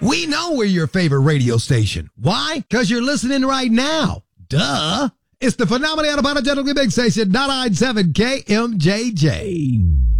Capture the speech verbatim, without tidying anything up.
We know we're your favorite radio station. Why? Because you're listening right now. Duh. It's the Phenomenal Unapologetically Big Station, ninety-nine point seven K M J J.